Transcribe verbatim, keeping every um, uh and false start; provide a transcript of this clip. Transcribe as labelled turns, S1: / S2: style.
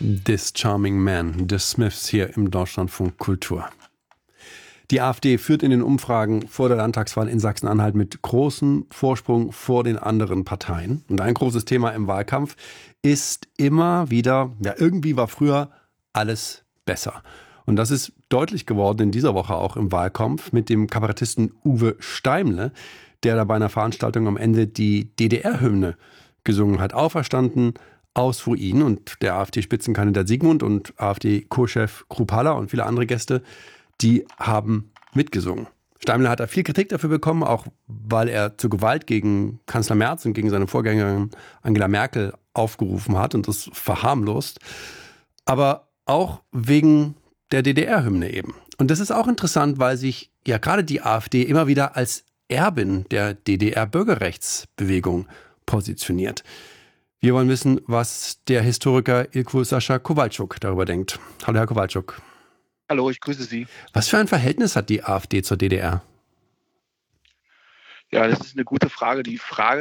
S1: This Charming Man, The Smiths hier im Deutschlandfunk Kultur. Die AfD führt in den Umfragen vor der Landtagswahl in Sachsen-Anhalt mit großem Vorsprung vor den anderen Parteien. Und ein großes Thema im Wahlkampf ist immer wieder, ja, irgendwie war früher alles besser. Und das ist deutlich geworden in dieser Woche auch im Wahlkampf mit dem Kabarettisten Uwe Steimle, der da bei einer Veranstaltung am Ende die D D R-Hymne gesungen hat. Auferstanden aus Ruinen. Und der AfD-Spitzenkandidat Sigmund und AfD-Co-Chef Krupalla und viele andere Gäste, die haben mitgesungen. Steimle hat da viel Kritik dafür bekommen, auch weil er zur Gewalt gegen Kanzler Merz und gegen seine Vorgängerin Angela Merkel aufgerufen hat und das verharmlost. Aber auch wegen der D D R-Hymne eben. Und das ist auch interessant, weil sich ja gerade die AfD immer wieder als Erbin der D D R-Bürgerrechtsbewegung positioniert. Wir wollen wissen, was der Historiker Ilko Sascha Kowalczuk darüber denkt. Hallo, Herr Kowalczuk.
S2: Hallo, ich grüße Sie.
S1: Was für ein Verhältnis hat die AfD zur D D R?
S2: Ja, das ist eine gute Frage. Die Frage